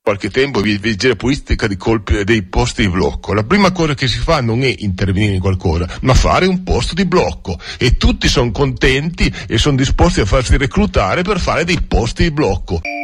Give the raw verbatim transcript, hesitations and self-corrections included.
qualche tempo vigile politica di colpi dei posti di blocco. La prima cosa che si fa non è intervenire in qualcosa, ma fare un posto di blocco, e tutti sono contenti e sono disposti a farsi reclutare per fare dei posti di blocco.